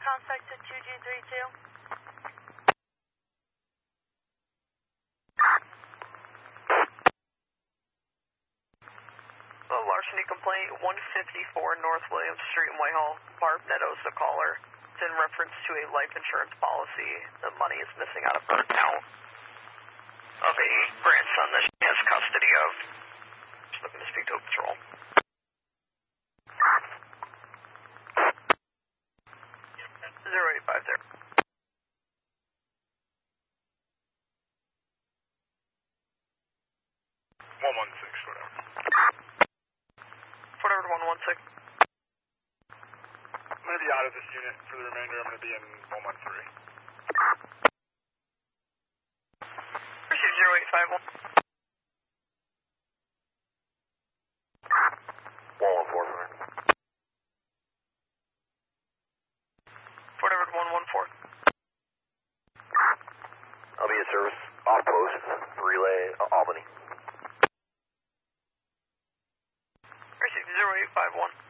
contact to 2G32. Larceny complaint, 154 North Williams Street in Whitehall. Barb Meadows, the caller. It's in reference to a life insurance policy. The money is missing out of her account of a grandson that she has custody of. Just looking to speak to a patrol. 0850. Whatever, 116. I'm going to be out of this unit for the remainder. I'm going to be in 113. Receive 0851. 114. Whatever, 114. I'll be at service off post, relay Albany. Receive 0851.